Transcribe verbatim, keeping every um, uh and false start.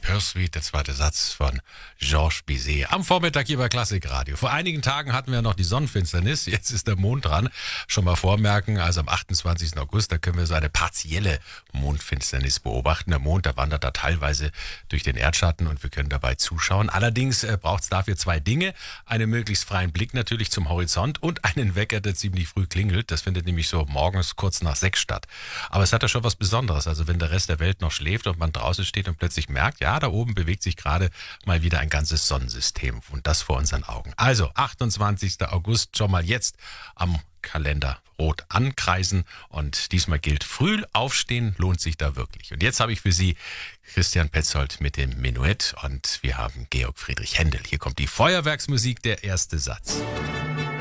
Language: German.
Pursuit, der zweite Satz von Georges Bizet. Am Vormittag hier bei Klassikradio. Vor einigen Tagen hatten wir noch die Sonnenfinsternis, jetzt ist der Mond dran. Schon mal vormerken, also am achtundzwanzigsten August, da können wir so eine partielle Mondfinsternis beobachten. Der Mond, der wandert da teilweise durch den Erdschatten und wir können dabei zuschauen. Allerdings äh, braucht es dafür zwei Dinge. Einen möglichst freien Blick natürlich zum Horizont und einen Wecker, der ziemlich früh klingelt. Das findet nämlich so morgens kurz nach sechs statt. Aber es hat ja schon was Besonderes. Also wenn der Rest der Welt noch schläft und man draußen steht und plötzlich merkt, ja, da oben bewegt sich gerade mal wieder ein ganzes Sonnensystem und das vor unseren Augen. Also achtundzwanzigsten August schon mal jetzt am Kalender rot ankreisen und diesmal gilt, früh aufstehen lohnt sich da wirklich. Und jetzt habe ich für Sie Christian Petzold mit dem Menuett und wir haben Georg Friedrich Händel. Hier kommt die Feuerwerksmusik, der erste Satz.